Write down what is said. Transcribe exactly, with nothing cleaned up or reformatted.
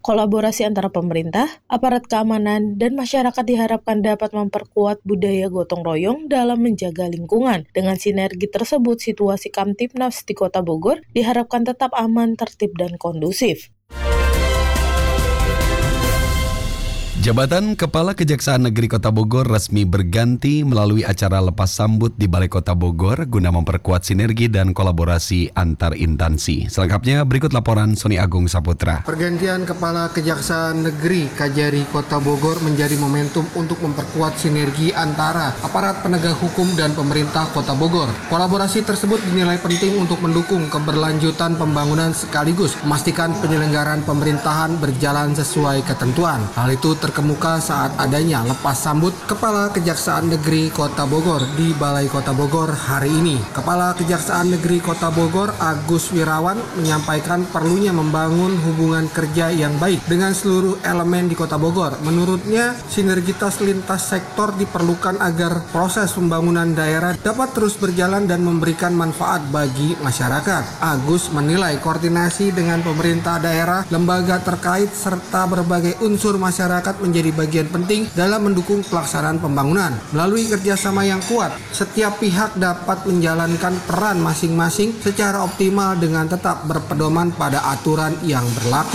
Kolaborasi antara pemerintah, aparat keamanan, dan masyarakat diharapkan dapat memperkuat budaya gotong royong dalam menjaga lingkungan. Dengan sinergi tersebut, situasi Kamtibnas di Kota Bogor diharapkan tetap aman, tertib, dan kondusif. Jabatan Kepala Kejaksaan Negeri Kota Bogor resmi berganti melalui acara lepas sambut di Balai Kota Bogor guna memperkuat sinergi dan kolaborasi antar instansi. Selengkapnya berikut laporan Sony Agung Saputra. Pergantian Kepala Kejaksaan Negeri Kajari Kota Bogor menjadi momentum untuk memperkuat sinergi antara aparat penegak hukum dan pemerintah Kota Bogor. Kolaborasi tersebut dinilai penting untuk mendukung keberlanjutan pembangunan sekaligus memastikan penyelenggaraan pemerintahan berjalan sesuai ketentuan. Hal itu ter kemuka saat adanya lepas sambut Kepala Kejaksaan Negeri Kota Bogor di Balai Kota Bogor hari ini. Kepala Kejaksaan Negeri Kota Bogor Agus Wirawan menyampaikan perlunya membangun hubungan kerja yang baik dengan seluruh elemen di Kota Bogor. Menurutnya, sinergitas lintas sektor diperlukan agar proses pembangunan daerah dapat terus berjalan dan memberikan manfaat bagi masyarakat. Agus menilai koordinasi dengan pemerintah daerah, lembaga terkait, serta berbagai unsur masyarakat menjadi bagian penting dalam mendukung pelaksanaan pembangunan. Melalui kerjasama yang kuat, setiap pihak dapat menjalankan peran masing-masing secara optimal dengan tetap berpedoman pada aturan yang berlaku.